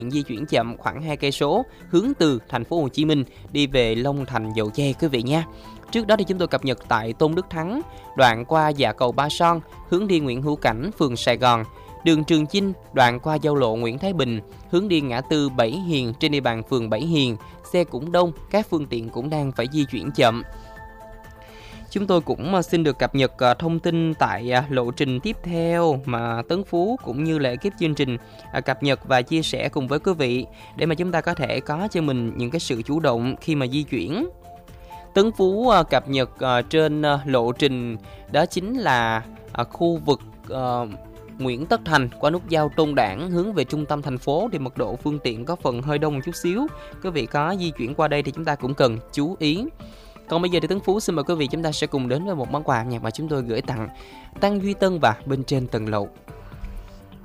di chuyển chậm khoảng 2 cây số hướng từ thành phố Hồ Chí Minh đi về Long Thành, Dầu Giây quý vị nha. Trước đó thì chúng tôi cập nhật tại Tôn Đức Thắng, đoạn qua dạ cầu Ba Son, hướng đi Nguyễn Hữu Cảnh, phường Sài Gòn. Đường Trường Chinh, đoạn qua giao lộ Nguyễn Thái Bình, hướng đi ngã tư Bảy Hiền trên địa bàn phường Bảy Hiền. Xe cũng đông, các phương tiện cũng đang phải di chuyển chậm. Chúng tôi cũng xin được cập nhật thông tin tại lộ trình tiếp theo mà Tấn Phú cũng như là ekip chương trình cập nhật và chia sẻ cùng với quý vị để mà chúng ta có thể có cho mình những cái sự chủ động khi mà di chuyển. Tấn Phú cập nhật trên lộ trình đó chính là khu vực Nguyễn Tất Thành qua nút giao Tôn Đản hướng về trung tâm thành phố thì mật độ phương tiện có phần hơi đông một chút xíu. Quý vị có di chuyển qua đây thì chúng ta cũng cần chú ý. Còn bây giờ thì Tấn Phú xin mời quý vị chúng ta sẽ cùng đến với một món quà âm nhạc mà chúng tôi gửi tặng Tăng Duy Tân và Bên Trên Tầng Lầu.